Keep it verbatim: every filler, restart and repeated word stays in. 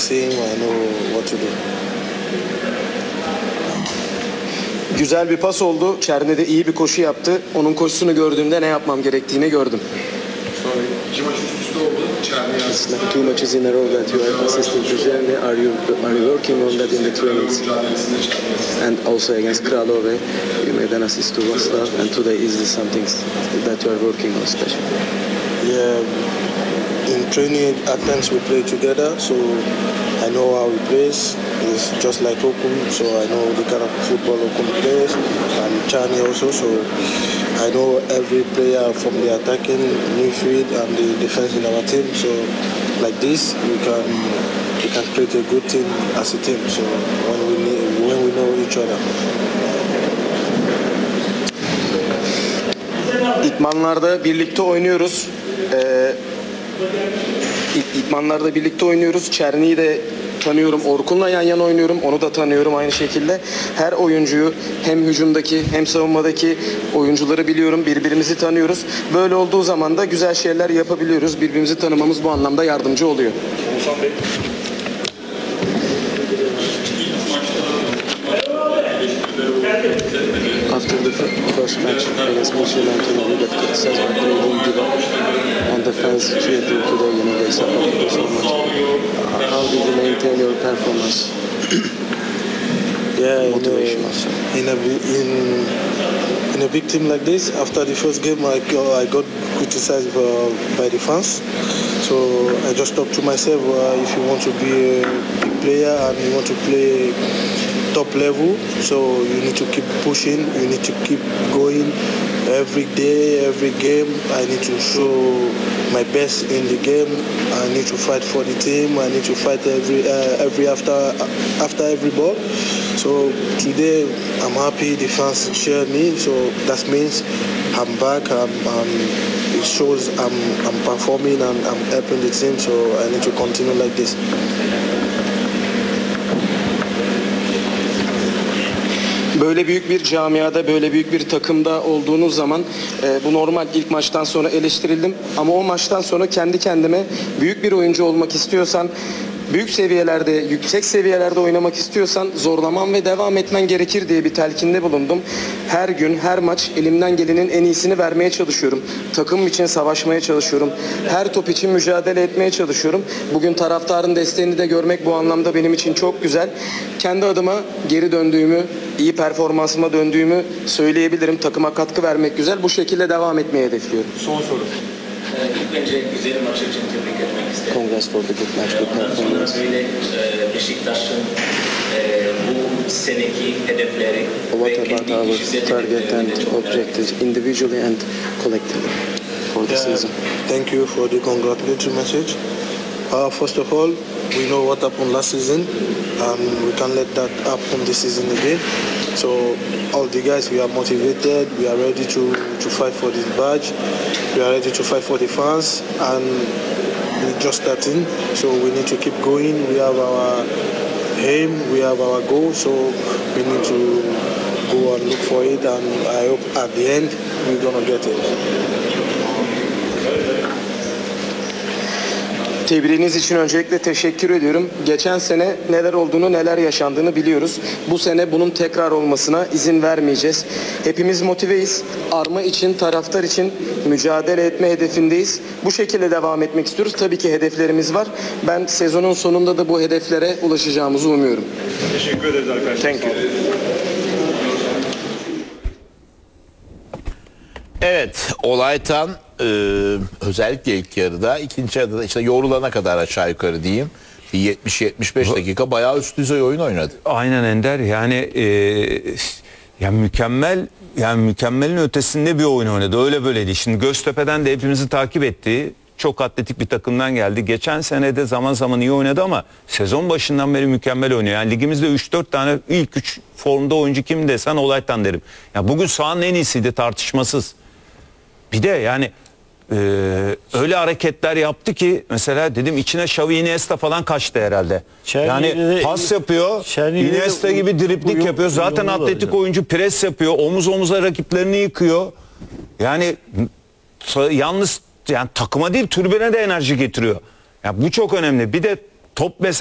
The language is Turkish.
see him, I know what to do. Güzel bir pas oldu. Çerni de iyi bir koşu yaptı. Onun koşusunu gördüğümde ne yapmam gerektiğini gördüm. Sonra iki maç üst üste oldu. Çerni It's like two matches in a row that you are assisting to Çerni. Are you are you working on that in the trainings? mücadelesinde Çerni asist. And also against Kralove, you made an assist to Vaslav. And today is this something that you are working on special? Yeah, in training at times we play together, so I know how he plays. He's just like Okun, so I know the kind of football Okun plays, and Chani also, so I know every player from the attacking midfield and the defense in our team. So like this, we can we can create a good team as a team. So when we need, when we know each other. İdmanlarda birlikte oynuyoruz. Ee, İ- İdmanlarda birlikte oynuyoruz. Çerni'yi de tanıyorum. Orkun'la yan yana oynuyorum. Onu da tanıyorum aynı şekilde. Her oyuncuyu hem hücumdaki hem savunmadaki oyuncuları biliyorum. Birbirimizi tanıyoruz. Böyle olduğu zaman da güzel şeyler yapabiliyoruz. Birbirimizi tanımamız bu anlamda yardımcı oluyor. Oğuzhan Bey. After the fir- first match against Michelin, we got criticized by they won't give up. And the fans cheered you today, you know, they supported you so much. Uh, How did you maintain your performance? Yeah, in Motivation a, also. in a bi- in in a big team like this, after the first game, I got, I got criticized uh, by the fans. So I just talked to myself: uh, if you want to be a big player and you want to play top level, so you need to keep pushing. You need to keep going every day, every game. I need to show my best in the game. I need to fight for the team. I need to fight every uh, every after after every ball. So today I'm happy the fans cheer me. So that means I'm back. I'm, I'm, it shows I'm I'm performing and I'm helping the team. So I need to continue like this. Böyle büyük bir camiada, böyle büyük bir takımda olduğunuz zaman e, bu normal. İlk maçtan sonra eleştirildim ama o maçtan sonra kendi kendime büyük bir oyuncu olmak istiyorsan, büyük seviyelerde, yüksek seviyelerde oynamak istiyorsan zorlaman ve devam etmen gerekir diye bir telkinde bulundum. Her gün, her maç elimden gelenin en iyisini vermeye çalışıyorum. Takımım için savaşmaya çalışıyorum. Her top için mücadele etmeye çalışıyorum. Bugün taraftarın desteğini de görmek bu anlamda benim için çok güzel. Kendi adıma geri döndüğümü, iyi performansıma döndüğümü söyleyebilirim. Takıma katkı vermek güzel. Bu şekilde devam etmeyi hedefliyorum. Son soru. İlk önce güzel maç için tebrik etmek isterim. Congrats for the good match, good Ondan sonra performance. böyle e, Beşiktaş'ın e, bu seneki hedefleri ve What about kendi our kişisel target hedeflerini de and çok merak ediyorum. objectives individually and collectively for the Yeah, season? thank you for the congratulatory message. Uh, first of all, we know what happened last season, and we can't let that happen this season again. So all the guys, we are motivated. We are ready to, to fight for this badge. We are ready to fight for the fans, and we're just starting. So we need to keep going. We have our aim. We have our goal. So we need to go and look for it. And I hope at the end we're gonna get it. Tebriğiniz için öncelikle teşekkür ediyorum. Geçen sene neler olduğunu, neler yaşandığını biliyoruz. Bu sene bunun tekrar olmasına izin vermeyeceğiz. Hepimiz motiveyiz. Arma için, taraftar için mücadele etme hedefindeyiz. Bu şekilde devam etmek istiyoruz. Tabii ki hedeflerimiz var. Ben sezonun sonunda da bu hedeflere ulaşacağımızı umuyorum. Teşekkür ederiz arkadaşlar. Thank you. Evet, Olaytan e, özellikle ilk yarıda, ikinci yarıda da işte yorulana kadar aşağı yukarı diyeyim. Bir yetmiş yetmiş beş dakika bayağı üst düzey oyun oynadı. Aynen Ender, yani e, yani mükemmel, yani mükemmelin ötesinde bir oyun oynadı. Öyle böyle değil. Şimdi Göztepe'den de hepimizi takip ettiği çok atletik bir takımdan geldi. Geçen sene de zaman zaman iyi oynadı ama sezon başından beri mükemmel oynuyor. Yani ligimizde üç dört tane ilk üç formda oyuncu kim desen Olaytan derim. Ya bugün sahanın en iyisiydi tartışmasız. Bir de yani e, öyle hareketler yaptı ki mesela dedim içine Xavi Iniesta falan kaçtı herhalde. Çerni'yle Yani de- pas yapıyor, Çerni'yle de Iniesta uy- gibi driplik uyum- yapıyor. Zaten uyumlu atletik olabilir. oyuncu, pres yapıyor, omuz omuza rakiplerini yıkıyor. Yani t- yalnız yani takıma değil tribüne de enerji getiriyor. Yani bu çok önemli. Bir de top mesela